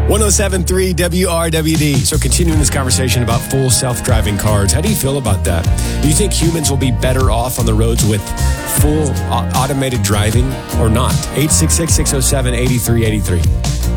107.3 WRWD. So continuing this conversation about full self-driving cars, how do you feel about that? Do you think humans will be better off on the roads with full automated driving or not? 866-607-8383.